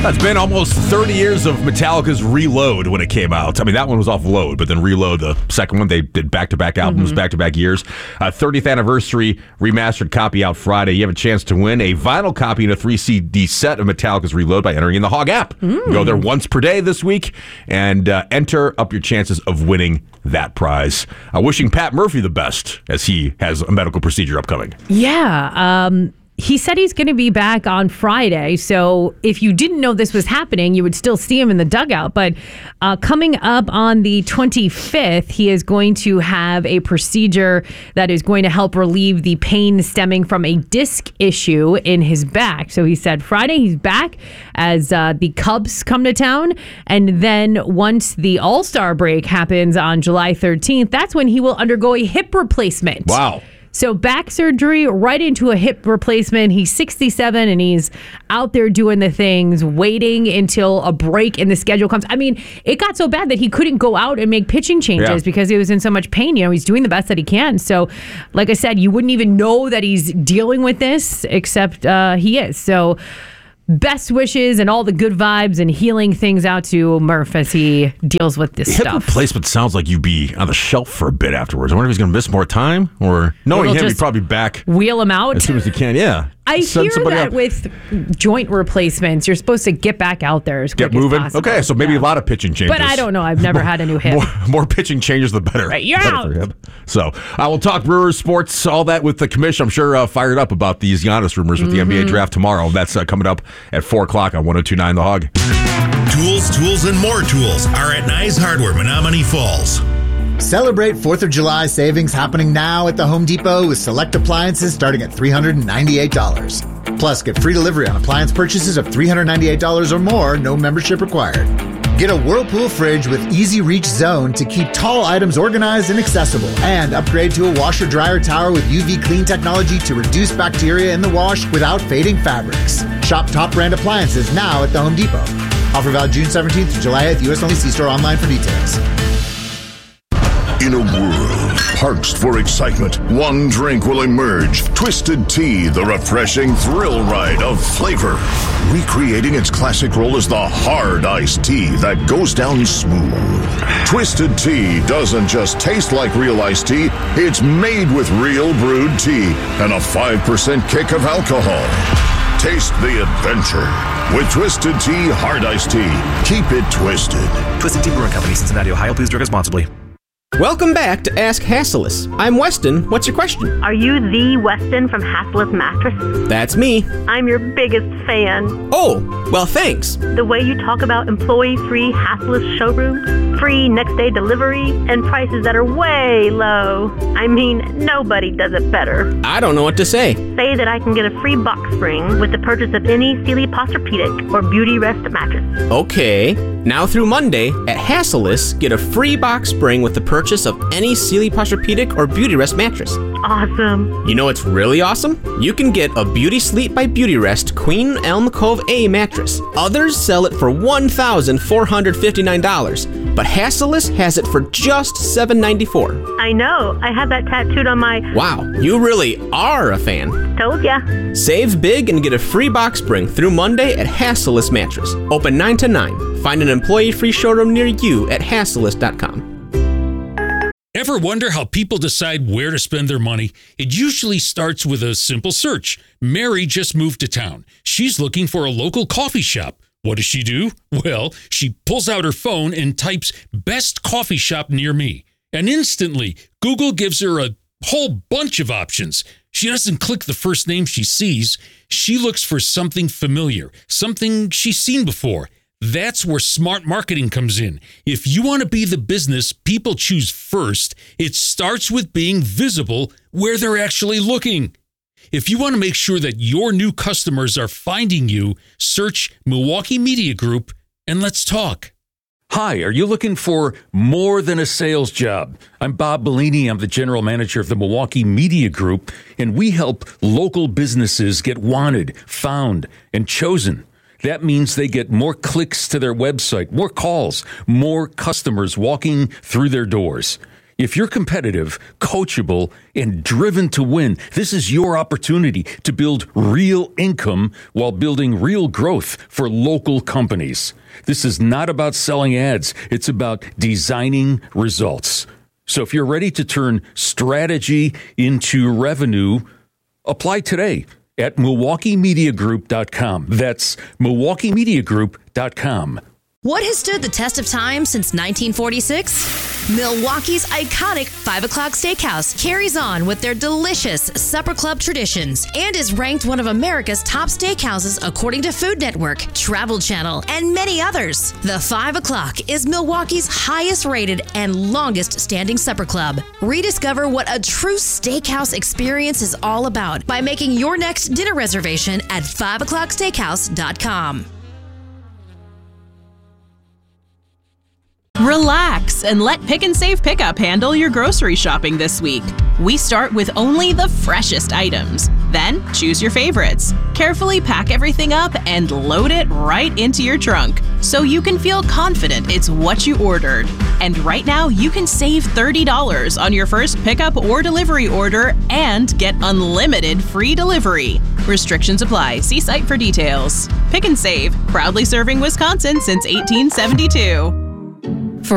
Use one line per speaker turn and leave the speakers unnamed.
It's been almost 30 years of Metallica's Reload when it came out. I mean, that one was off Load, but then Reload, the second one, they did back-to-back albums, back-to-back years. 30th anniversary remastered copy out Friday. You have a chance to win a vinyl copy and a 3-CD set of Metallica's Reload by entering in the Hog app. Go there once per day this week and enter up your chances of winning that prize. Wishing Pat Murphy the best as he has a medical procedure upcoming.
Yeah, he said he's going to be back on Friday, so if you didn't know this was happening, you would still see him in the dugout. But coming up on the 25th, he is going to have a procedure that is going to help relieve the pain stemming from a disc issue in his back. So he said Friday he's back as the Cubs come to town, and then once the All-Star break happens on July 13th, that's when he will undergo a hip replacement.
Wow.
So back surgery, right into a hip replacement. He's 67 and he's out there doing the things, waiting until a break in the schedule comes. I mean, it got so bad that he couldn't go out and make pitching changes because he was in so much pain. You know, he's doing the best that he can. So, like I said, you wouldn't even know that he's dealing with this, except he is. So, best wishes and all the good vibes and healing things out to Murph as he deals with this
Hip
stuff.
replacement sounds like you'd be on the shelf for a bit afterwards. I wonder if he's going to miss more time, or knowing him, he'd probably back
wheel him out
as soon as he can. Yeah.
I hear that with joint replacements, you're supposed to get back out there as quick
get moving.
as possible.
Okay, so maybe a lot of pitching changes.
But I don't know. I've never had a new hip.
More pitching changes, the better.
Right, you're
better
out.
for him. So I will talk Brewers, sports, all that with the commission. I'm sure fired up about these Giannis rumors with the NBA draft tomorrow. That's coming up at 4 o'clock on 102.9 The Hog.
Tools, and more tools are at Nye Hardware, Menomonee Falls.
Celebrate 4th of July savings happening now at the Home Depot with select appliances starting at $398. Plus, get free delivery on appliance purchases of $398 or more, no membership required. Get a Whirlpool fridge with Easy Reach Zone to keep tall items organized and accessible. And upgrade to a washer-dryer tower with UV clean technology to reduce bacteria in the wash without fading fabrics. Shop top brand appliances now at the Home Depot. Offer valid June 17th to July 8th. U.S. only. See store online for details.
In a world parched for excitement, one drink will emerge. Twisted Tea, the refreshing thrill ride of flavor. Recreating its classic role as the hard iced tea that goes down smooth. Twisted Tea doesn't just taste like real iced tea, it's made with real brewed tea and a 5% kick of alcohol. Taste the adventure with Twisted Tea Hard Iced Tea. Keep it twisted.
Twisted Tea Brewing Company, Cincinnati, Ohio. Please drink responsibly.
Welcome back to Ask Hassellus. I'm Weston. What's your question?
Are you the Weston from Hassellus Mattress?
That's me.
I'm your biggest fan.
Oh, well, thanks.
The way you talk about employee-free Hassellus showroom, free next-day delivery, and prices that are way low. I mean, nobody does it better.
I don't know what to say.
Say that I can get a free box spring with the purchase of any Sealy Posturepedic or Beauty Rest mattress.
Okay. Now through Monday, at Hassellus, get a free box spring with the purchase of any Sealy Posturepedic or Beauty Rest mattress.
Awesome.
You know what's really awesome? You can get a Beauty Sleep by Beauty Rest Queen Elm Cove A mattress. Others sell it for $1,459, but Hassellus has it for just $794.
I know. I have that tattooed on my...
Wow, you really are a fan.
Told ya.
Save big and get a free box spring through Monday at Hassellus Mattress. Open 9 to 9. Find an employee-free showroom near you at hassellus.com.
Ever wonder how people decide where to spend their money? It usually starts with a simple search. Mary just moved to town. She's looking for a local coffee shop. What does she do? Well, she pulls out her phone and types "best coffee shop near me." And instantly, Google gives her a whole bunch of options. She doesn't click the first name she sees. She looks for something familiar, something she's seen before. That's where smart marketing comes in. If you want to be the business people choose first, it starts with being visible where they're actually looking. If you want to make sure that your new customers are finding you, search Milwaukee Media Group and let's talk.
Hi, are you looking for more than a sales job? I'm Bob Bellini. I'm the general manager of the Milwaukee Media Group, and we help local businesses get wanted, found, and chosen. That means they get more clicks to their website, more calls, more customers walking through their doors. If you're competitive, coachable, and driven to win, this is your opportunity to build real income while building real growth for local companies. This is not about selling ads. It's about designing results. So if you're ready to turn strategy into revenue, apply today at MilwaukeeMediaGroup.com. That's MilwaukeeMediaGroup.com.
What has stood the test of time since 1946? Milwaukee's iconic 5 o'clock steakhouse carries on with their delicious supper club traditions and is ranked one of America's top steakhouses according to Food Network, Travel Channel, and many others. The 5 o'clock is Milwaukee's highest rated and longest standing supper club. Rediscover what a true steakhouse experience is all about by making your next dinner reservation at 5o'clocksteakhouse.com.
Relax and let Pick and Save Pickup handle your grocery shopping this week. We start with only the freshest items. Then choose your favorites. Carefully pack everything up and load it right into your trunk so you can feel confident it's what you ordered. And right now you can save $30 on your first pickup or delivery order and get unlimited free delivery. Restrictions apply. See site for details. Pick and Save, proudly serving Wisconsin since 1872.